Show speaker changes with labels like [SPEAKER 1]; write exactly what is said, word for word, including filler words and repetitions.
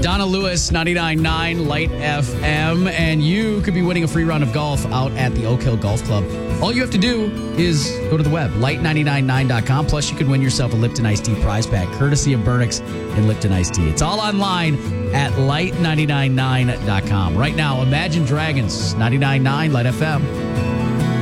[SPEAKER 1] Donna Lewis, ninety-nine point nine Light F M, and you could be winning a free round of golf out at the Oak Hill Golf Club. All you have to do is go to the web, light nine nine nine dot com. Plus, you could win yourself a Lipton Iced Tea prize pack, courtesy of Burnix and Lipton Iced Tea. It's all online at light nine nine nine dot com. Right now, Imagine Dragons, ninety-nine point nine Light F M.